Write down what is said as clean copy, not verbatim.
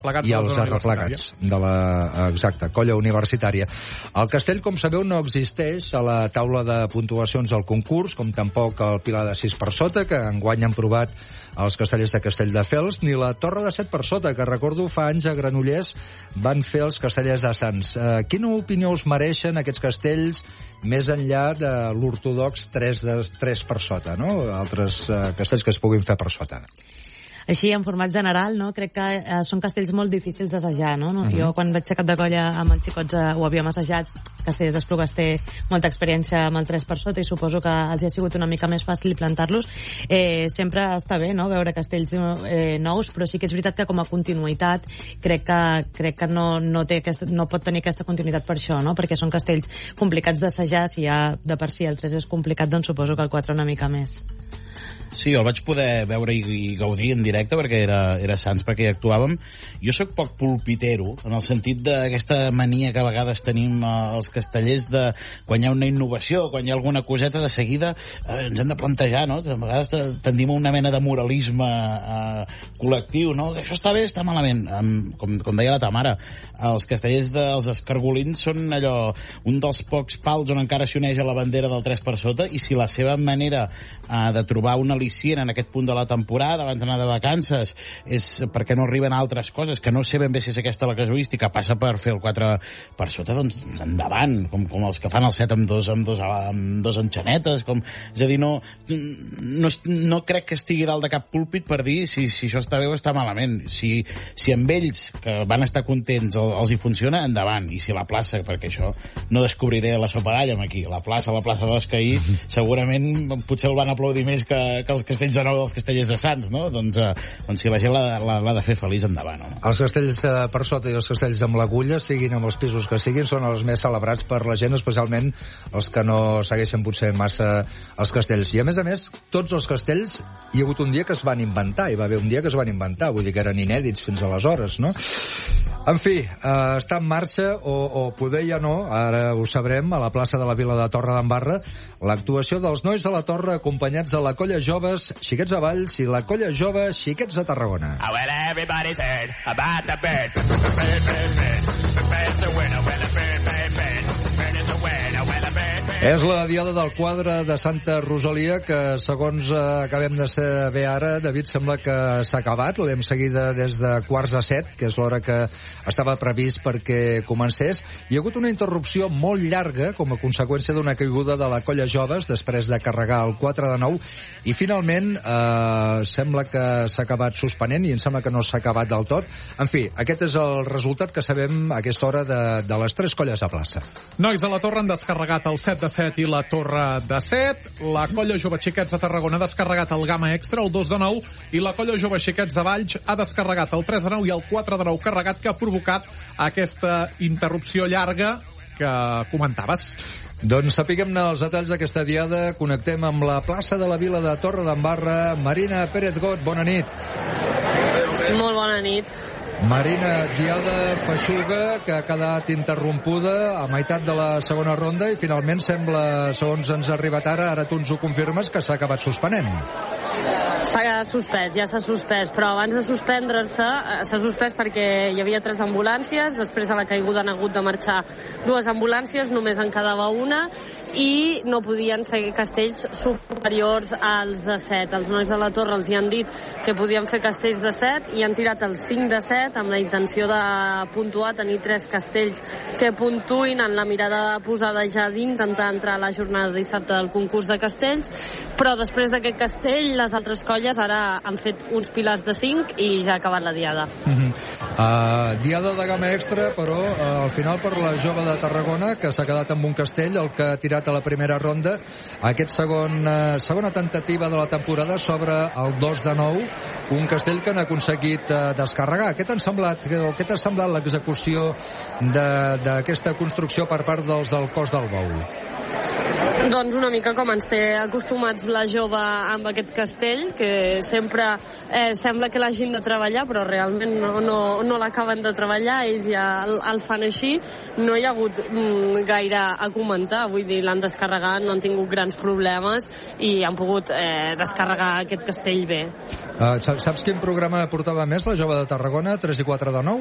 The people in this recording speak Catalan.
i els arreplegats de la colla universitària. El castell, com sabeu, no existeix a la taula de puntuacions del concurs, com tampoc el pilar de 6 per sota, que enguany han provat els castellers de Castelldefels, ni la torre de 7 per sota, que recordo fa anys a Granollers van fer els castellers de Sants. Quina opinió us mereixen aquests castells més enllà de l'ortodox 3 per sota, no? Altres castells que es puguin fer per sota. Així, en format general, no? Crec que són castells molt difícils d'assajar, no? Jo, quan vaig ser cap de colla amb els xicots, ho havíem assajat. Castellers d'Esplugues té molta experiència amb el 3 per sota i suposo que els ha sigut una mica més fàcil plantar-los. Sempre està bé, no?, veure castells nous, però sí que és veritat que com a continuïtat crec que no pot tenir aquesta continuïtat per això, no?, perquè són castells complicats d'assajar. Si ja de per si el 3 és complicat, doncs suposo que el 4 una mica més. Sí, el vaig poder veure i gaudir en directe perquè era Sants, perquè hi actuàvem. Jo sóc poc pulpitero, en el sentit d'aquesta mania que a vegades tenim els castellers de quan hi ha una innovació, quan hi ha alguna coseta, de seguida ens hem de plantejar, no? A vegades tendim a una mena de moralisme col·lectiu, no? Que això està bé, està malament. Com deia la Tamara, els castellers dels escargolins són allò, un dels pocs pals on encara s'hi uneix a la bandera del 3 per sota, i si la seva manera de trobar una al·licient en aquest punt de la temporada abans d'anar de vacances és perquè no arriben a altres coses, que no sé ben bé si és aquesta la casuística, passa per fer el 4 per sota, doncs endavant, com els que fan el 7 amb dos enxanetes, és a dir, no crec que estigui dalt de cap púlpit per dir si això està bé o està malament. Si amb ells, que van estar contents, els hi funciona, endavant. I si la plaça, perquè això no descobriré la sopa d'àllam aquí, la plaça d'Osca ahir, segurament potser el van aplaudir més que els castells de Nou dels castellers de Sants, no? Doncs si la gent l'ha de fer feliç, endavant, no? Els castells per sota i els castells amb l'agulla, siguin amb els pisos que siguin, són els més celebrats per la gent, especialment els que no segueixen potser massa els castells. I a més, tots els castells hi ha hagut un dia que es van inventar, hi va haver un dia que es van inventar, vull dir que eren inèdits fins aleshores, no? En fi, està en marxa, o poder ja no, ara ho sabrem, a la plaça de la Vila de Torredembarra, l'actuació dels Nois de la Torre acompanyats de la colla joves Xiquets de Valls i la colla jove Xiquets de Tarragona. Oh, well, everybody's heard about the bird. Bird, bird, bird. The bird's a winner. Well, the bird, bird, bird. Bird is a winner. Well, the bird, bird. És la diada del quadre de Santa Rosalia que, segons acabem de saber ara, David, sembla que s'ha acabat. L'hem seguida des de 6:45, que és l'hora que estava previst perquè comencés. Hi ha hagut una interrupció molt llarga com a conseqüència d'una caiguda de la colla joves després de carregar el 4 de 9 i finalment sembla que s'ha acabat suspenent i em sembla que no s'ha acabat del tot. En fi, aquest és el resultat que sabem a aquesta hora de les 3 colles a plaça. Nois de la Torre han descarregat el 7 de 7 i la Torre de 7. La colla jove Xiquets de Tarragona ha descarregat el Gamma Extra, el 2 de 9, i la colla jove Xiquets de Valls ha descarregat el 3 de 9 i el 4 de 9 carregat, que ha provocat aquesta interrupció llarga que comentaves. Doncs sapiguem-ne els detalls d'aquesta diada. Connectem amb la plaça de la Vila de Torredembarra. Marina Pérez Got, bona nit. Molt bona nit. Marina, diada feixuga que ha quedat interrompuda a meitat de la segona ronda i finalment sembla, segons ens ha arribat ara tu ens ho confirmes, que s'ha acabat suspenent. Ja s'ha suspès, però abans de suspendre-se s'ha suspès perquè hi havia 3 ambulàncies, després de la caiguda han hagut de marxar 2 ambulàncies, només en quedava una, i no podien fer castells superiors als de 7. Els Nois de la Torre els hi han dit que podien fer castells de 7 i han tirat els 5 de 7 amb la intenció de puntuar, tenir 3 castells que puntuïn en la mirada posada ja d'intentar entrar a la jornada de dissabte del concurs de castells, però després d'aquest castell les altres colles ara han fet uns pilars de 5 i ja ha acabat la diada. Diada de gamma extra, però al final per la jove de Tarragona, que s'ha quedat amb un castell, el que ha tirat a la primera ronda. Aquest segona tentativa de la temporada sobre el 2 de 9, un castell que han aconseguit descarregar. Què t'ha semblat l'execució d'aquesta construcció per part dels del cos del Bou? Doncs una mica com ens té acostumats la jove amb aquest castell, que sempre sembla que l'hagin de treballar, però realment no l'acaben de treballar, ells ja el fan així. No hi ha hagut gaire a comentar, vull dir, l'han descarregat, no han tingut grans problemes i han pogut descarregar aquest castell bé. Saps quin programa portava més la Jove de Tarragona, 3 i 4 de 9?